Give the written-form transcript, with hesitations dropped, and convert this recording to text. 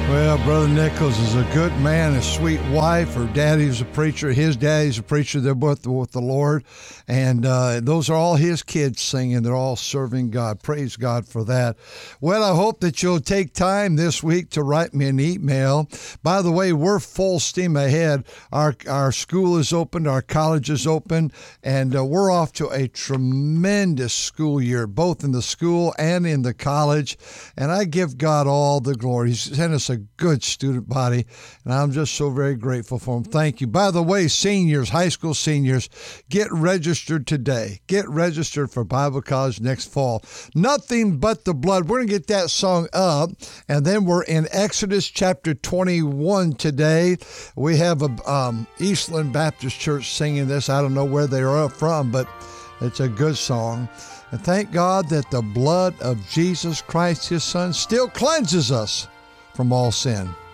Well, Brother Nichols is a good man, a sweet wife. Her daddy's a preacher. His daddy's a preacher. They're both with the Lord. And those are all his kids singing. They're all serving God. Praise God for that. Well, I hope that you'll take time this week to write me an email. By the way, we're full steam ahead. Our school is open. Our college is open. And we're off to a tremendous school year, both in the school and in the college. And I give God all the glory. He's sent us a good student body, and I'm just so very grateful for him. Thank you. By the way, seniors, high school seniors, get registered today. Get registered for Bible college next fall. Nothing but the blood. We're going to get that song up, and then we're in Exodus chapter 21 today. We have a Eastland Baptist Church singing this. I don't know where they are from, but it's a good song. And thank God that the blood of Jesus Christ, his son, still cleanses us from all sin.